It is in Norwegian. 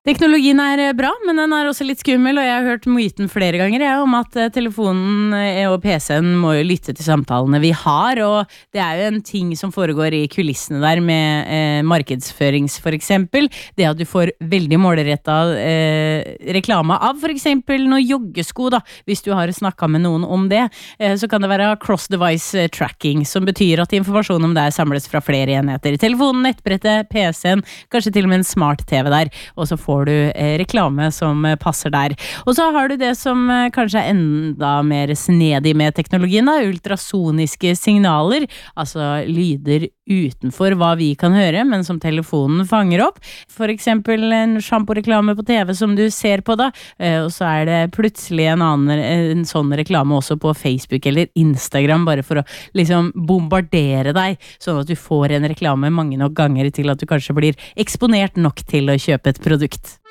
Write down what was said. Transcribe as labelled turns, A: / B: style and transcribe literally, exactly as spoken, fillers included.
A: Teknologien er bra, men den er også litt skummel, og jeg har hørt myten flere ganger ja, om at telefonen og P C-en må jo lytte til samtalene vi har, og det er jo en ting som foregår i kulissene der med eh, markedsførings for eksempel, det at du får veldig målrettet eh, reklame av for eksempel noen joggesko da, hvis du har snakket med noen om det, eh, så kan det være cross-device tracking, som betyr at informasjon om det samles fra flere enheter. Telefonen, nettbrettet, P C-en, kanskje til og med en smart-T V der, og så får får du eh, reklame som eh, passer der. Og så har du det som eh, kanskje er enda mer snedig med teknologien, da, ultrasoniske signaler, altså lyder utenfor hva vi kan høre, men som telefonen fanger opp. For eksempel en shampoo-reklame på T V som du ser på da, eh, og så er det plutselig en annen en sånn reklame også på Facebook eller Instagram, bare for å liksom bombardere deg, sånn at du får en reklame mange nok ganger til at du kanskje blir eksponert nok til å kjøpe et produkt.